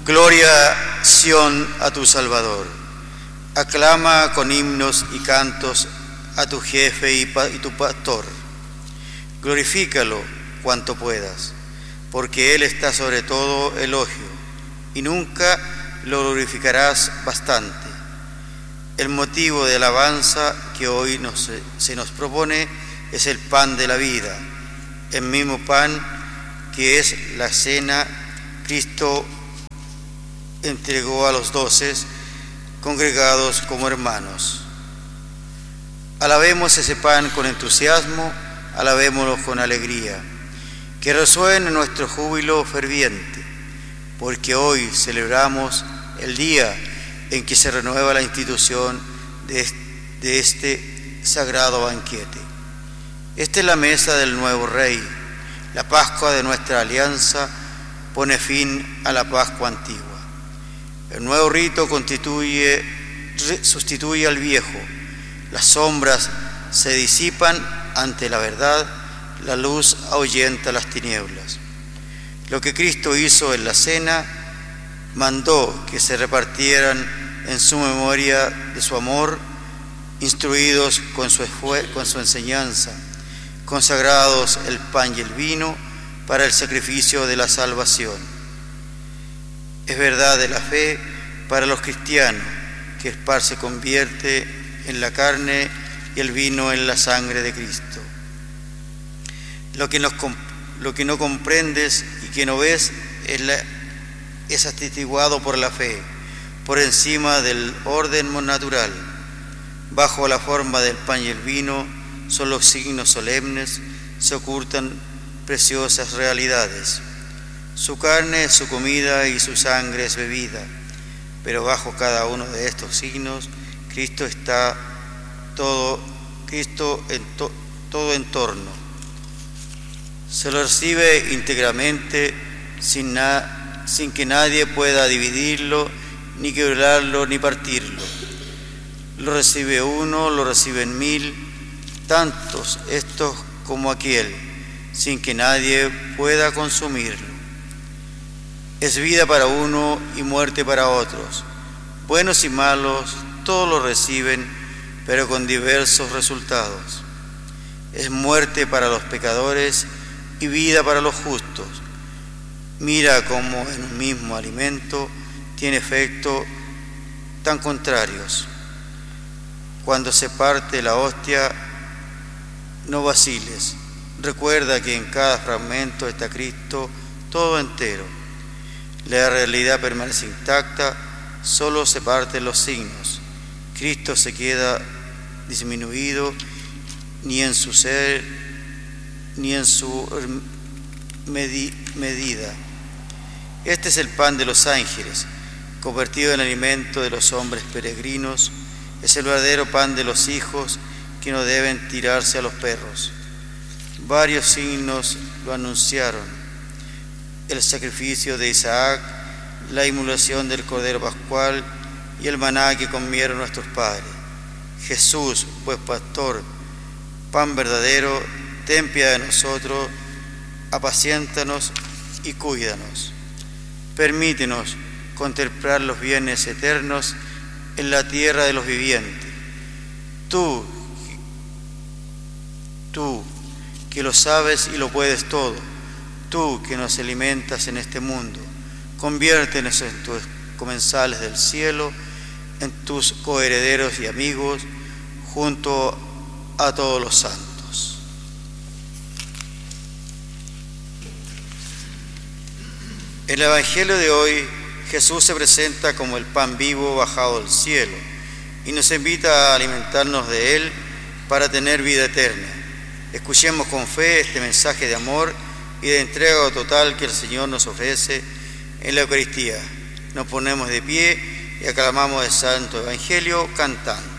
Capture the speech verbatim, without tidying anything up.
Gloria, Sión, a tu Salvador. Aclama con himnos y cantos a tu jefe y, pa- y tu pastor. Glorifícalo cuanto puedas, porque Él está sobre todo elogio, y nunca lo glorificarás bastante. El motivo de alabanza que hoy nos, se nos propone es el pan de la vida, el mismo pan que es la cena. Cristo entregó a los doce congregados como hermanos. Alabemos ese pan con entusiasmo, alabémoslo con alegría, que resuene nuestro júbilo ferviente, porque hoy celebramos el día en que se renueva la institución de este sagrado banquete. Esta es la mesa del nuevo Rey. La Pascua de nuestra alianza pone fin a la Pascua antigua. El nuevo rito constituye, sustituye al viejo. Las sombras se disipan ante la verdad, la luz ahuyenta las tinieblas. Lo que Cristo hizo en la cena, mandó que se repartieran en su memoria de su amor, instruidos con su, con su enseñanza, consagrados el pan y el vino para el sacrificio de la salvación. Es verdad de la fe para los cristianos que el pan se convierte en la carne y el vino en la sangre de Cristo. Lo que, nos, lo que no comprendes y que no ves es, la, es atestiguado por la fe, por encima del orden natural. Bajo la forma del pan y el vino son los signos solemnes, se ocultan preciosas realidades. Su carne es su comida y su sangre es bebida, pero bajo cada uno de estos signos Cristo está todo, Cristo en to, todo en torno. Se lo recibe íntegramente sin, na, sin que nadie pueda dividirlo, ni quebrarlo, ni partirlo. Lo recibe uno, lo reciben mil, tantos estos como aquel, sin que nadie pueda consumirlo. Es vida para uno y muerte para otros. Buenos y malos, todos lo reciben, pero con diversos resultados. Es muerte para los pecadores y vida para los justos. Mira cómo en un mismo alimento tiene efectos tan contrarios. Cuando se parte la hostia, no vaciles. Recuerda que en cada fragmento está Cristo todo entero. La realidad permanece intacta, solo se parten los signos. Cristo se queda disminuido ni en su ser ni en su medi- medida. Este es el pan de los ángeles, convertido en alimento de los hombres peregrinos. Es el verdadero pan de los hijos que no deben tirarse a los perros. Varios signos lo anunciaron: el sacrificio de Isaac, la inmolación del Cordero Pascual y el maná que comieron nuestros padres. Jesús, pues pastor, pan verdadero, ten piedad de nosotros, apaciéntanos y cuídanos. Permítenos contemplar los bienes eternos en la tierra de los vivientes. Tú, tú, que lo sabes y lo puedes todo, tú que nos alimentas en este mundo, conviértenos en tus comensales del cielo, en tus coherederos y amigos, junto a todos los santos. En el Evangelio de hoy, Jesús se presenta como el pan vivo bajado del cielo y nos invita a alimentarnos de Él para tener vida eterna. Escuchemos con fe este mensaje de amor y de entrega total que el Señor nos ofrece en la Eucaristía. Nos ponemos de pie y aclamamos el Santo Evangelio cantando.